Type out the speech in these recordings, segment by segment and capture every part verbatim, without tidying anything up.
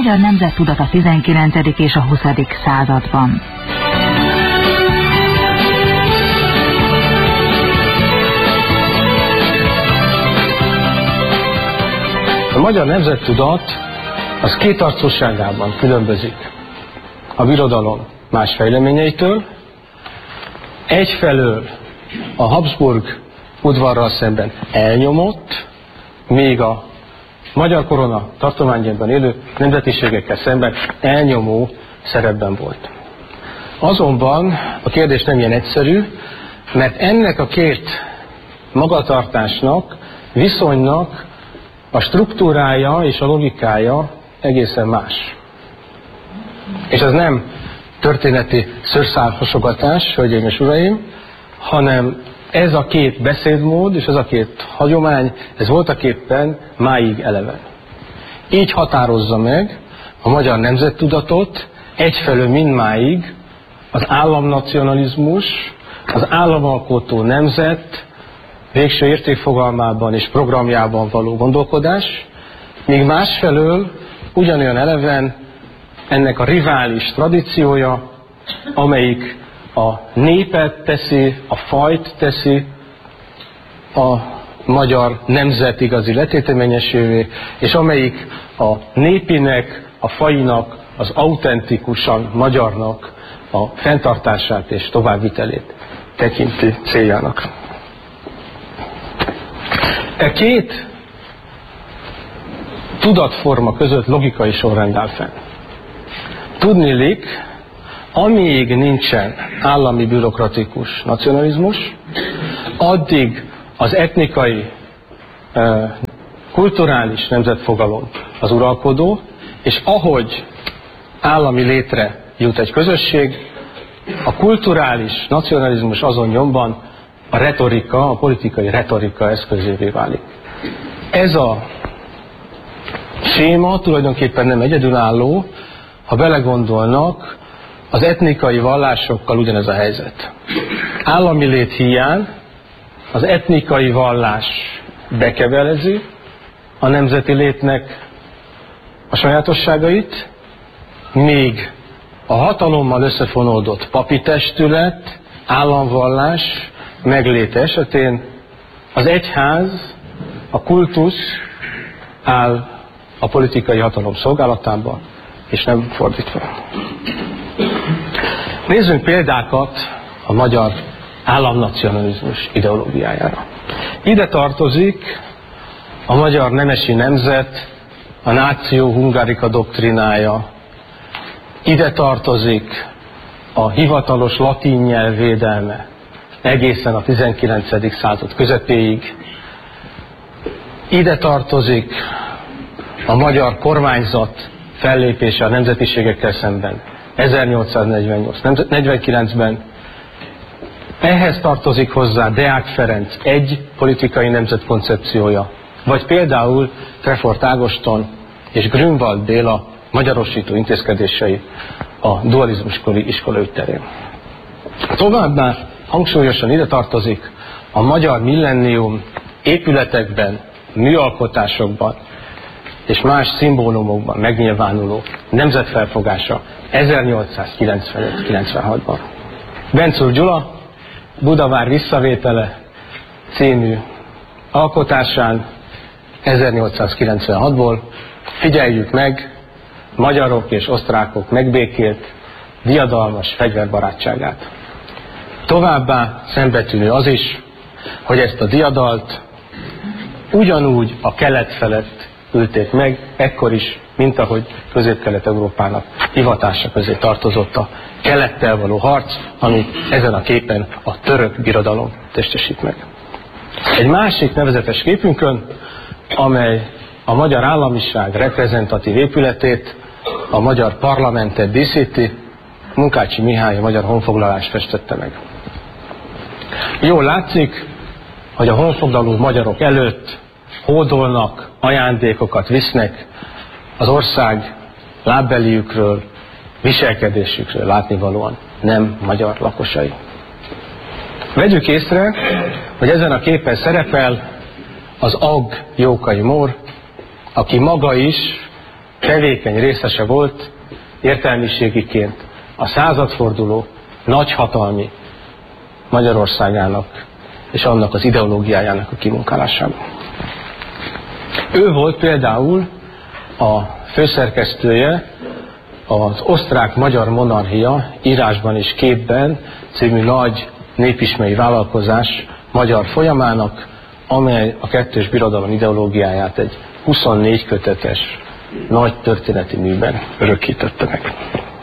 magyar nemzettudat a tizenkilencedik és a huszadik században. A magyar nemzettudat az kétarcúságában különbözik a birodalom más fejleményeitől. Egyfelől a Habsburg udvarral szemben elnyomott, míg a magyar korona tartományában élő nemzetiségekkel szemben elnyomó szerepben volt. Azonban a kérdés nem ilyen egyszerű, mert ennek a két magatartásnak, viszonynak a struktúrája és a logikája egészen más. És ez nem történeti szőrszálhasogatás, hölgyeim és uraim, hanem ez a két beszédmód és ez a két hagyomány, ez voltaképpen máig eleven. Így határozza meg a magyar nemzettudatot egyfelől mindmáig az államnacionalizmus, az államalkotó nemzet végső értékfogalmában és programjában való gondolkodás, míg másfelől ugyanolyan eleven ennek a rivális tradíciója, amelyik a népet teszi, a fajt teszi a magyar nemzet igazi letéteményesévé, és amelyik a népinek, a fajinak, az autentikusan magyarnak a fenntartását és továbbvitelét tekinti céljának. E két tudatforma között logikai sorrend áll fenn. Tudniillik, amíg nincsen állami bürokratikus nacionalizmus, addig az etnikai, kulturális nemzetfogalom az uralkodó, és ahogy állami létre jut egy közösség, a kulturális nacionalizmus azon nyomban a retorika, a politikai retorika eszközévé válik. Ez a séma tulajdonképpen nem egyedülálló, ha belegondolnak, az etnikai vallásokkal ugyanez a helyzet. Állami lét hiány az etnikai vallás bekevelezi a nemzeti létnek a sajátosságait, míg a hatalommal összefonódott papi testület, államvallás megléte esetén az egyház, a kultusz áll a politikai hatalom szolgálatában, és nem fordítva. Nézzünk példákat a magyar államnacionalizmus ideológiájára. Ide tartozik a magyar nemesi nemzet, a Natio Hungarica doktrinája, ide tartozik a hivatalos latin nyelv védelme egészen a tizenkilencedik század közepéig, ide tartozik a magyar kormányzat fellépése a nemzetiségekkel szemben ezernyolcszáznegyvenkilencben. Ehhez tartozik hozzá Deák Ferenc egy politikai nemzetkoncepciója, vagy például Trefort Ágoston és Grünwald Béla magyarosító intézkedései a dualizmuskori iskola terén. Továbbá hangsúlyosan ide tartozik a magyar millennium épületekben, műalkotásokban és más szimbólumokban megnyilvánuló nemzetfelfogása ezernyolcszázkilencvenöt kilencvenhatban. Bencúr Gyula Budavár visszavétele című alkotásán ezernyolcszázkilencvenhatból figyeljük meg magyarok és osztrákok megbékélt, diadalmas fegyverbarátságát. Továbbá szembetűnő az is, hogy ezt a diadalt ugyanúgy a kelet felett ülték meg, ekkor is, mint ahogy Közép-Kelet-Európának hivatása közé tartozott a kelettel való harc, ami ezen a képen a török birodalom testesít meg. Egy másik nevezetes képünkön, amely a magyar államiság reprezentatív épületét, a magyar parlamentet díszíti, Munkácsi Mihály a magyar honfoglalást festette meg. Jól látszik, hogy a honfoglaló magyarok előtt hódolnak, ajándékokat visznek, az ország lábbeliükről, viselkedésükről látnivalóan nem magyar lakosai. Vegyük észre, hogy ezen a képen szerepel az Agg Jókai Mór, aki maga is tevékeny részese volt értelmiségiként a századforduló nagyhatalmi Magyarországának és annak az ideológiájának a kimunkálásában. Ő volt például a főszerkesztője az Osztrák-Magyar Monarchia írásban és képben című nagy népismeri vállalkozás magyar folyamának, amely a kettős birodalom ideológiáját egy huszonnégy kötetes nagy történeti műben örökítette meg.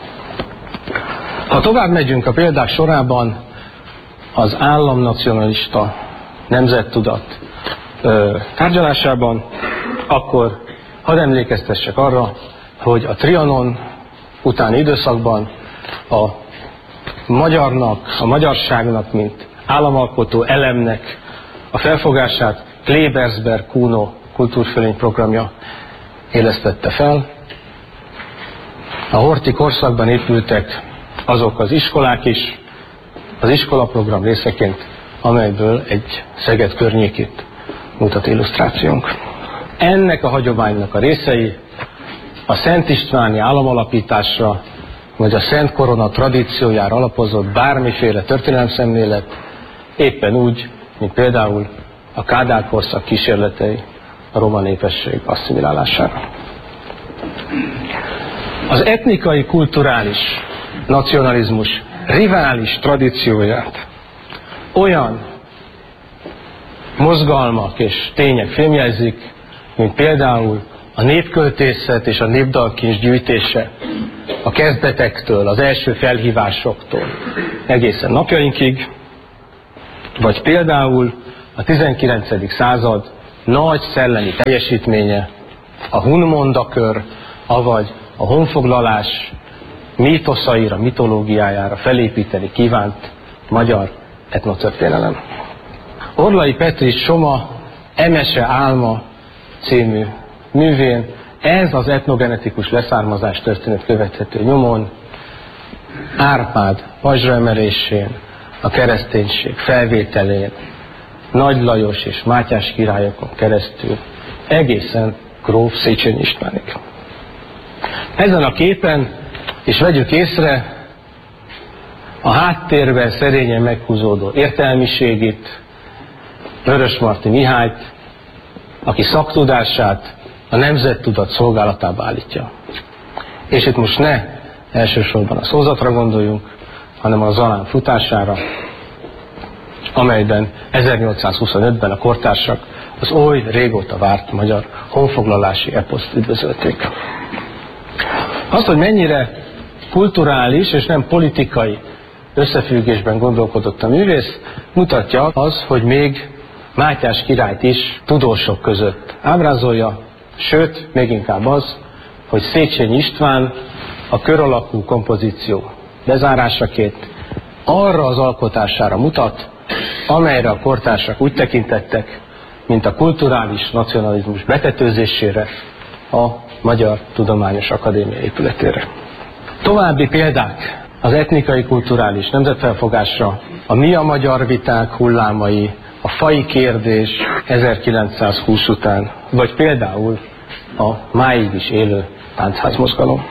Ha tovább megyünk a példák sorában, az államnacionalista nemzettudat ö, tárgyalásában, akkor hadd emlékeztessek arra, hogy a Trianon utáni időszakban a magyarnak, a magyarságnak, mint államalkotó elemnek a felfogását Klebersberg-Kuno kultúrfölény programja élesztette fel. A Horthy korszakban épültek azok az iskolák is, az iskolaprogram részeként, amelyből egy Szeged környékét mutat illusztrációnk. Ennek a hagyománynak a részei a Szent Istváni államalapításra, vagy a Szent Korona tradíciójára alapozott bármiféle történelemszemlélet, éppen úgy, mint például a Kádár korszak kísérletei a roma népesség asszimilálására. Az etnikai, kulturális nacionalizmus rivális tradícióját olyan mozgalmak és tények fémjelzik, mint például a népköltészet és a népdalkincs gyűjtése a kezdetektől, az első felhívásoktól egészen napjainkig, vagy például a tizenkilencedik század nagy szellemi teljesítménye, a Hun mondakör, avagy a honfoglalás mítoszaira, mitológiájára felépíteni kívánt magyar etnotörténelem. Orlai Petri Soma Emese álma című művén ez az etnogenetikus leszármazás történet követhető nyomon Árpád pajzsraemelésén, a kereszténység felvételén, Nagy Lajos és Mátyás királyokon keresztül egészen gróf Széchenyi Istvánig. Ezen a képen, és vegyük észre, a háttérben szerényen meghúzódó értelmiségit, Vörösmarty Mihályt, aki szaktudását a nemzettudat szolgálatába állítja. És itt most ne elsősorban a szózatra gondoljunk, hanem a Zalán futására, amelyben ezernyolcszázhuszonötben a kortársak az oly régóta várt magyar honfoglalási eposzt üdvözölték. Azt, hogy mennyire kulturális és nem politikai összefüggésben gondolkodott a művész, mutatja az, hogy még Mátyás királyt is tudósok között ábrázolja, sőt, még inkább az, hogy Széchenyi István a kör alakú kompozíció bezárásaként arra az alkotására mutat, amelyre a kortársak úgy tekintettek, mint a kulturális nacionalizmus betetőzésére, a Magyar Tudományos Akadémia épületére. További példák az etnikai kulturális nemzetfelfogásra, a Mi a magyar viták hullámai, a faji kérdés ezerkilencszázhúsz után, vagy például a máig is élő táncházmozgalom.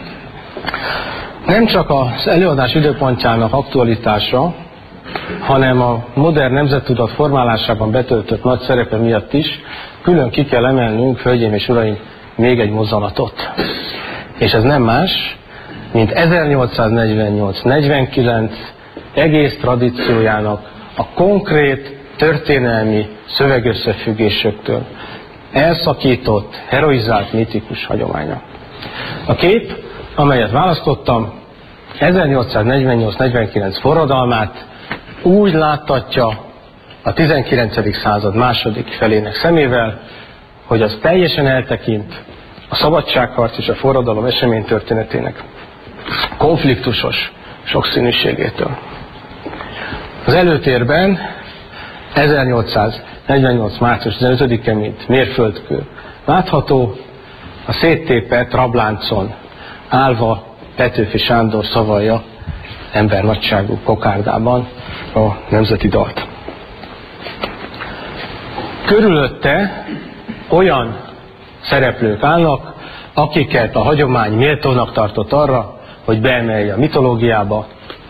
Nem csak az előadás időpontjának aktualitása, hanem a modern nemzettudat formálásában betöltött nagy szerepe miatt is külön ki kell emelnünk, hölgyeim és uraim, még egy mozzanatot. És ez nem más, mint ezernyolcszáznegyvennyolc negyvenkilenc egész tradíciójának a konkrét történelmi szövegösszefüggésektől elszakított, heroizált, mitikus hagyománya. A kép, amelyet választottam, ezernyolcszáznegyvennyolc negyvenkilenc forradalmát úgy láttatja a tizenkilencedik század második felének szemével, hogy az teljesen eltekint a szabadságharc és a forradalom eseménytörténetének konfliktusos sokszínűségétől. Az előtérben ezernyolcszáznegyvennyolc március tizenötödike, mint mérföldkő látható, a széttépett rabláncon állva Petőfi Sándor szavalja embernagyságú kokárdában a nemzeti dalt. Körülötte olyan szereplők állnak, akiket a hagyomány méltónak tartott arra, hogy beemelje a mitológiába.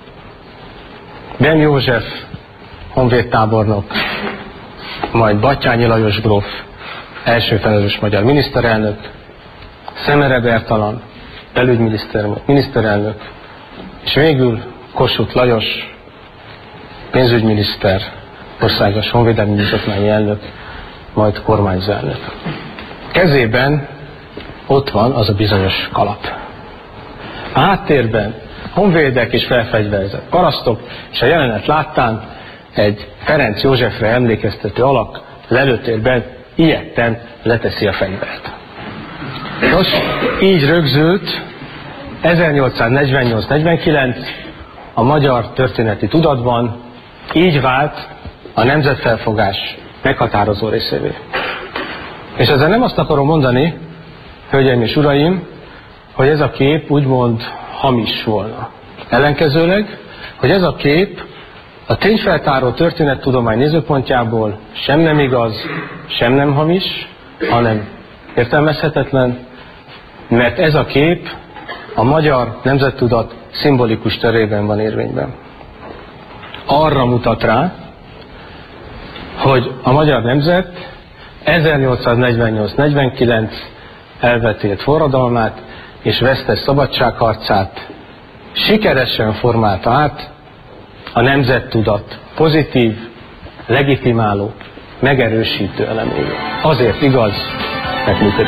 Ben József honvédtábornok, majd Batthyány Lajos gróf, első felelős magyar miniszterelnök, Szemere Bertalan, belügyminiszterelnök, miniszterelnök, és végül Kossuth Lajos, pénzügyminiszter, országos honvédelmi bizottmányi elnök, majd kormányzóelnök. Kezében ott van az a bizonyos kalap. A háttérben honvédek és felfegyverzett parasztok, és a jelenet láttán egy Ferenc Józsefre emlékeztető alak lelőtérben ijedten leteszi a fegyvert. Nos, így rögzült ezernyolcszáznegyvennyolc negyvenkilenc a magyar történeti tudatban, így vált a nemzetfelfogás meghatározó részévé. És ezzel nem azt akarom mondani, hölgyeim és uraim, hogy ez a kép úgymond hamis volna. Ellenkezőleg, hogy ez a kép a tényfeltáró történettudomány nézőpontjából sem nem igaz, sem nem hamis, hanem értelmezhetetlen, mert ez a kép a magyar nemzettudat szimbolikus terében van érvényben. Arra mutat rá, hogy a magyar nemzet ezernyolcszáznegyvennyolc negyvenkilenc elvetélt forradalmát és vesztes szabadságharcát sikeresen formálta át a nemzettudat pozitív, legitimáló, megerősítő elemével. Azért igaz, mert működik.